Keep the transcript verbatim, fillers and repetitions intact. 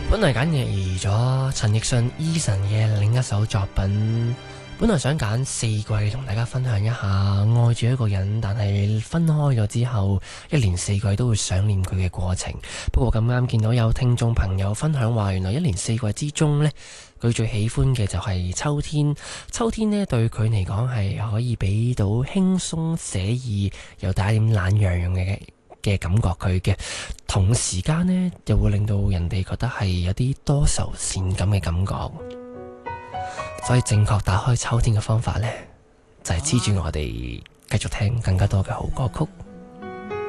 本來揀嚟咗陳奕迅 Eason 嘅另一首作品，本來想揀四季同大家分享一下愛住一個人，但係分開咗之後，一年四季都會想念佢嘅過程。不過咁啱見到有聽眾朋友分享話，原來一年四季之中呢，佢最喜歡嘅就係秋天。秋天呢，對佢嚟講係可以俾到輕鬆寫意又帶點懶洋洋嘅嘅感覺，佢嘅同時間呢，又會令到人哋覺得係有啲多愁善感嘅感覺。所以正確打開秋天嘅方法呢，就係黐住我哋繼續聽更加多嘅好歌曲。